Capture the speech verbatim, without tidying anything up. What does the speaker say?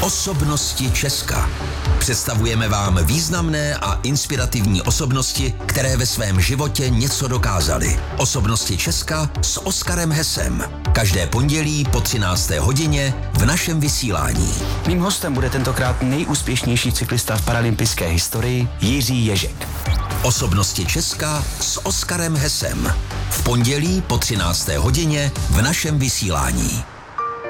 Osobnosti Česka. Představujeme vám významné a inspirativní osobnosti, které ve svém životě něco dokázaly. Osobnosti Česka s Oskarem Hesem. Každé pondělí po třinácté hodině v našem vysílání. Mým hostem bude tentokrát nejúspěšnější cyklista v paralympijské historii Jiří Ježek. Osobnosti Česka s Oskarem Hesem. V pondělí po třinácté hodině v našem vysílání.